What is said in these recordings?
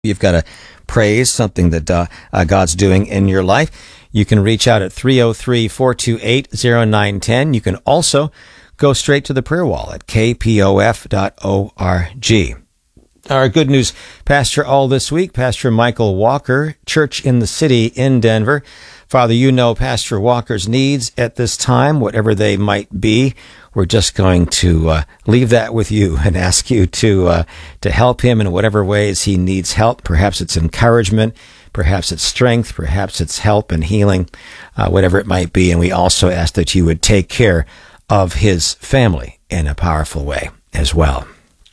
you've got a praise, something that God's doing in your life, you can reach out at 303-428-0910. You can also go straight to the prayer wall at kpof.org. Our good news pastor all this week, Pastor Michael Walker, Church in the City in Denver. Father, you know Pastor Walker's needs at this time, whatever they might be. We're just going to leave that with you and ask you to help him in whatever ways he needs help. Perhaps it's encouragement, perhaps it's strength, perhaps it's help and healing, whatever it might be. And we also ask that you would take care of his family in a powerful way as well.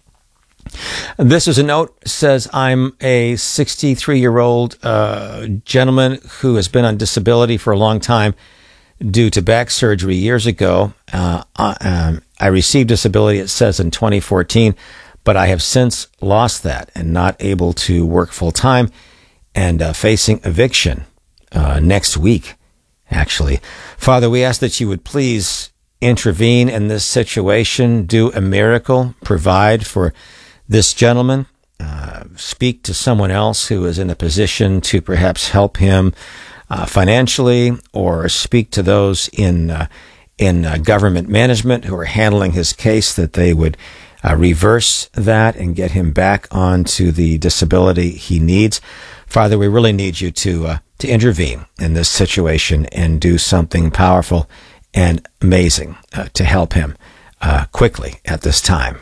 This is a note, says, I'm a 63-year-old gentleman who has been on disability for a long time due to back surgery years ago. I received disability, it says, in 2014, but I have since lost that and not able to work full-time and facing eviction next week, actually. Father, we ask that you would please intervene in this situation, do a miracle, provide for this gentleman, speak to someone else who is in a position to perhaps help him financially, or speak to those in government management who are handling his case, that they would reverse that and get him back onto the disability he needs. Father, we really need you to intervene in this situation and do something powerful and amazing to help him quickly at this time.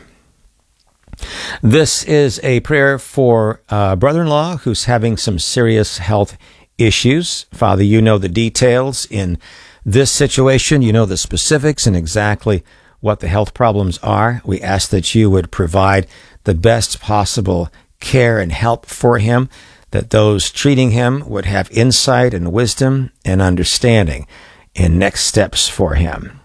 This is a prayer for a brother-in-law who's having some serious health issues. Father, you know the details in this situation. You know the specifics and exactly what the health problems are. We ask that you would provide the best possible care and help for him, that those treating him would have insight and wisdom and understanding in next steps for him.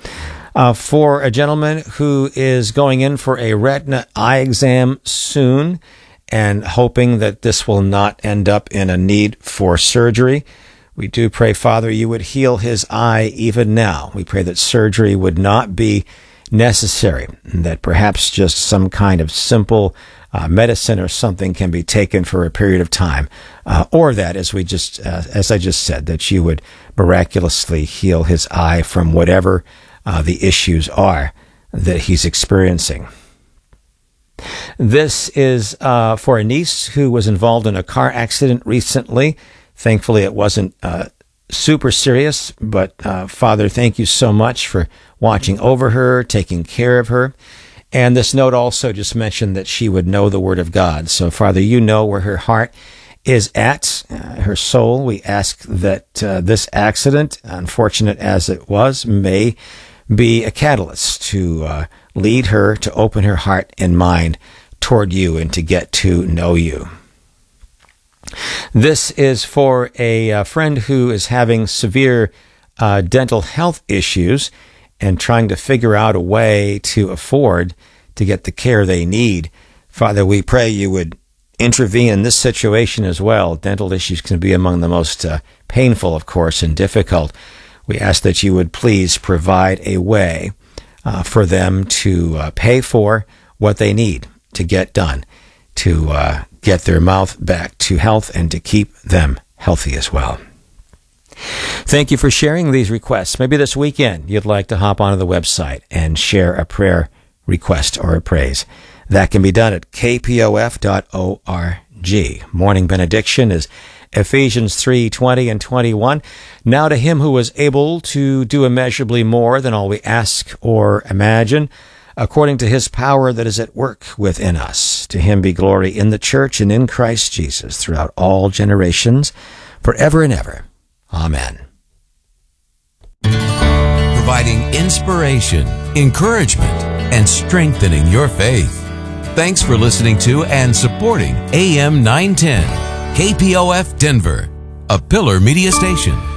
For a gentleman who is going in for a retina eye exam soon and hoping that this will not end up in a need for surgery, we do pray, Father, you would heal his eye even now. We pray that surgery would not be necessary, and that perhaps just some kind of simple medicine or something can be taken for a period of time, or that, as I just said, that you would miraculously heal his eye from whatever the issues are that he's experiencing. This is for a niece who was involved in a car accident recently. Thankfully, it wasn't super serious, but Father, thank you so much for watching over her, taking care of her. And this note also just mentioned that she would know the Word of God. So, Father, you know where her heart is at, her soul. We ask that this accident, unfortunate as it was, may be a catalyst to lead her to open her heart and mind toward you and to get to know you. This is for a friend who is having severe dental health issues and trying to figure out a way to afford to get the care they need. Father, we pray you would intervene in this situation as well. Dental issues can be among the most painful, of course, and difficult. We ask that you would please provide a way for them to pay for what they need to get done, to get their mouth back to health and to keep them healthy as well. Thank you for sharing these requests. Maybe this weekend you'd like to hop onto the website and share a prayer request or a praise. That can be done at kpof.org. Morning benediction is Ephesians 3:20 and 21. Now to him who is able to do immeasurably more than all we ask or imagine, according to his power that is at work within us. To him be glory in the church and in Christ Jesus throughout all generations, forever and ever. Amen. Providing inspiration, encouragement, and strengthening your faith. Thanks for listening to and supporting AM 910, KPOF Denver, a Pillar Media Station.